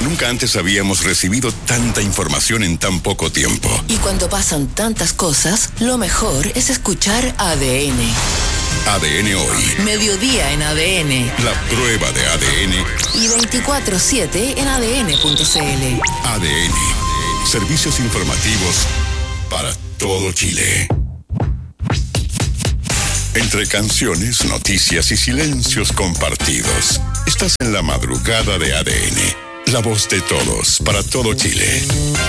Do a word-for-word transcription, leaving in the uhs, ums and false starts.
Nunca antes habíamos recibido tanta información en tan poco tiempo. Y cuando pasan tantas cosas, lo mejor es escuchar A D N. A D N Hoy. Mediodía en A D N. La prueba de A D N. Y veinticuatro siete en A D N punto C L. A D N. Servicios informativos para todo Chile. Entre canciones, noticias y silencios compartidos. Estás en la madrugada de A D N. La voz de todos, para todo Chile.